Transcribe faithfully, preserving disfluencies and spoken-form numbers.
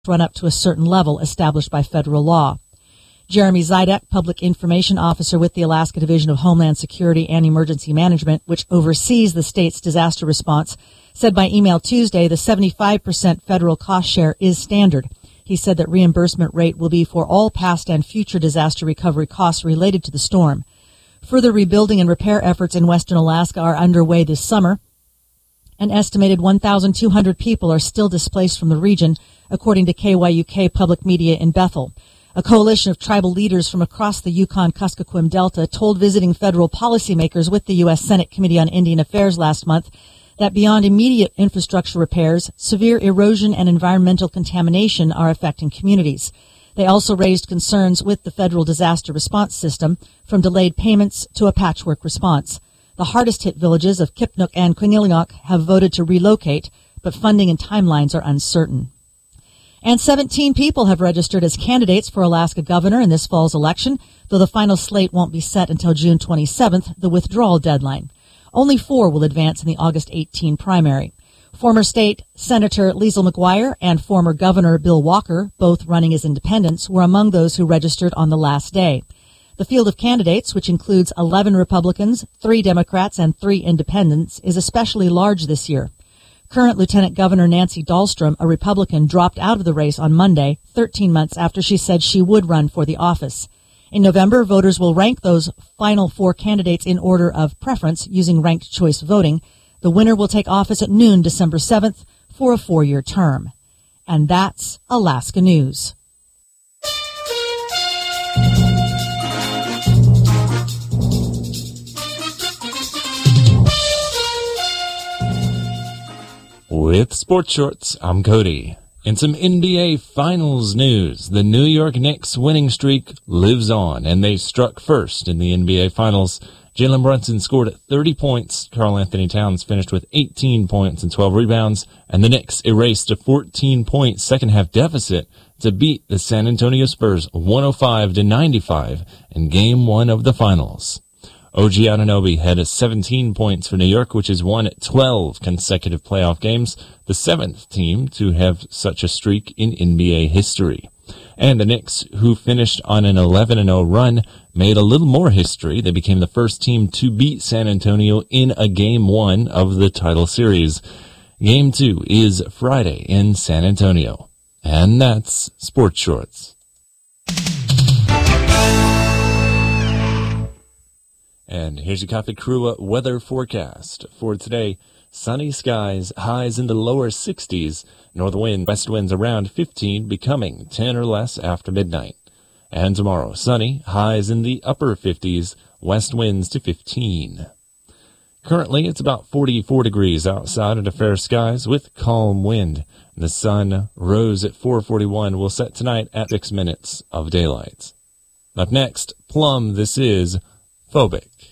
run up to a certain level established by federal law. Jeremy Zidek, Public Information Officer with the Alaska Division of Homeland Security and Emergency Management, which oversees the state's disaster response, said by email Tuesday the seventy-five percent federal cost share is standard. He said that reimbursement rate will be for all past and future disaster recovery costs related to the storm. Further rebuilding and repair efforts in western Alaska are underway this summer. An estimated one thousand two hundred people are still displaced from the region, according to K Y U K Public Media in Bethel. A coalition of tribal leaders from across the Yukon-Kuskokwim Delta told visiting federal policymakers with the U S Senate Committee on Indian Affairs last month that beyond immediate infrastructure repairs, severe erosion and environmental contamination are affecting communities. They also raised concerns with the federal disaster response system, from delayed payments to a patchwork response. The hardest-hit villages of Kipnuk and Quinnillock have voted to relocate, but funding and timelines are uncertain. And seventeen people have registered as candidates for Alaska governor in this fall's election, though the final slate won't be set until June twenty-seventh, the withdrawal deadline. Only four will advance in the August eighteenth primary. Former state Senator Liesl McGuire and former Governor Bill Walker, both running as independents, were among those who registered on the last day. The field of candidates, which includes eleven Republicans, three Democrats, and three independents, is especially large this year. Current Lieutenant Governor Nancy Dahlstrom, a Republican, dropped out of the race on Monday, thirteen months after she said she would run for the office. In November, voters will rank those final four candidates in order of preference using ranked choice voting. The winner will take office at noon December seventh for a four-year term. And that's Alaska News. With Sports Shorts, I'm Cody. In some N B A Finals news, the New York Knicks winning streak lives on, and they struck first in the N B A Finals. Jalen Brunson scored thirty points. Karl Anthony Towns finished with eighteen points and twelve rebounds, and the Knicks erased a fourteen-point second-half deficit to beat the San Antonio Spurs one oh five to ninety-five in Game one of the Finals. O G Anunoby had seventeen points for New York, which has won twelve consecutive playoff games, the seventh team to have such a streak in N B A history. And the Knicks, who finished on an eleven and oh run, made a little more history. They became the first team to beat San Antonio in a Game one of the title series. Game two is Friday in San Antonio. And that's Sports Shorts. And here's your Kapekua weather forecast for today. Sunny skies, highs in the lower sixties, north wind, west winds around fifteen, becoming ten or less after midnight. And tomorrow, sunny, highs in the upper fifties, west winds to fifteen. Currently, it's about forty-four degrees outside under fair skies with calm wind. The sun rose at four forty-one, will set tonight at six minutes of daylight. Up next, Plum, this is Phobic.